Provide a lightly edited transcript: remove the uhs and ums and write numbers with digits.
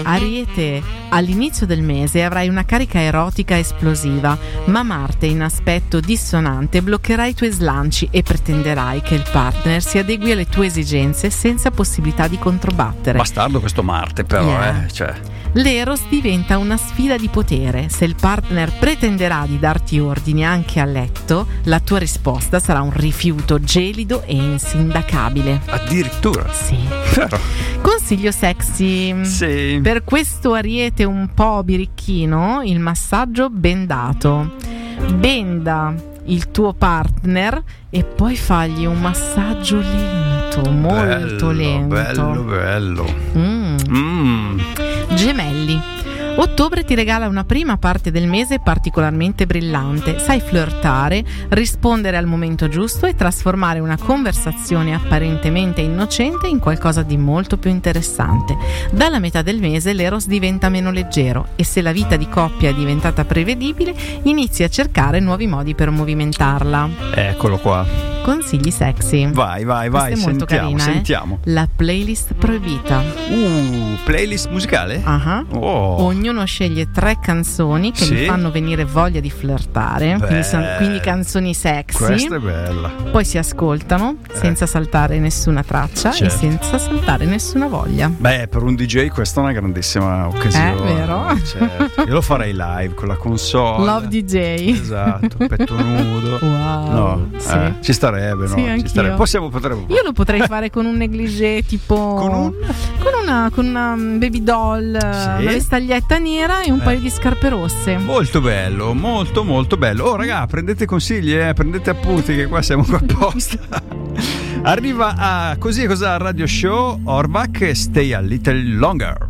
Ariete, all'inizio del mese avrai una carica erotica esplosiva, ma Marte in aspetto dissonante bloccherà i tuoi slanci e pretenderai che il partner si adegui alle tue esigenze senza possibilità di controbattere. Bastardo questo Marte però, cioè. L'Eros diventa una sfida di potere. Se il partner pretenderà di darti ordini anche a letto, la tua risposta sarà un rifiuto gelido e insindacabile. Addirittura? Sì. Vero. Consiglio sexy. Sì. Per questo Ariete un po' birichino, il massaggio bendato. Benda il tuo partner e poi fagli un massaggio lento, molto lento. Bello. Gemelli. Ottobre ti regala una prima parte del mese particolarmente brillante. Sai flirtare, rispondere al momento giusto e trasformare una conversazione apparentemente innocente in qualcosa di molto più interessante. Dalla metà del mese l'Eros diventa meno leggero e se la vita di coppia è diventata prevedibile, inizi a cercare nuovi modi per movimentarla. Eccolo qua. Consigli sexy. Vai, Questa è molto carina, sentiamo. La playlist proibita. Playlist musicale? Ognuno sceglie 3 canzoni che gli fanno venire voglia di flirtare, quindi canzoni sexy. Questa è bella. Poi si ascoltano senza saltare nessuna traccia e senza saltare nessuna voglia. Beh, per un DJ questa è una grandissima occasione. È vero? Certo. Io lo farei live con la console. Love DJ. Esatto, petto nudo. Wow. No, sì. Ci starebbe, no? Sì, Ci starebbe. Potremmo. Io lo potrei fare con un negligé tipo con una baby doll, una vestaglietta nera e un paio di scarpe rosse. Molto bello, molto molto bello. Oh raga, prendete consigli, prendete appunti che qua siamo qua apposta. Arriva a Così e Cos'ha Radio Show Orvac, Stay a Little Longer.